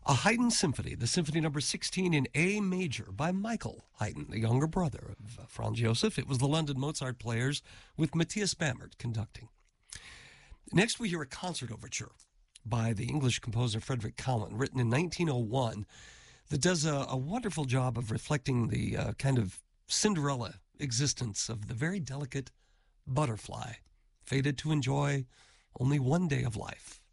A Haydn Symphony, the Symphony number 16 in A major by Michael Haydn, the younger brother of Franz Joseph. It was the London Mozart Players with Matthias Bamert conducting. Next, we hear a concert overture by the English composer Frederick Cowan, written in 1901, that does a wonderful job of reflecting the kind of Cinderella existence of the very delicate butterfly, fated to enjoy only one day of life.